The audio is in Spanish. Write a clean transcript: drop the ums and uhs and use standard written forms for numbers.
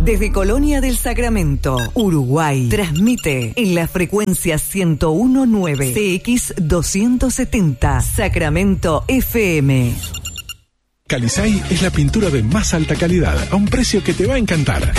Desde Colonia del Sacramento, Uruguay, transmite en la frecuencia 101.9 CX 270 Sacramento FM. Calisay es la pintura de más alta calidad a un precio que te va a encantar.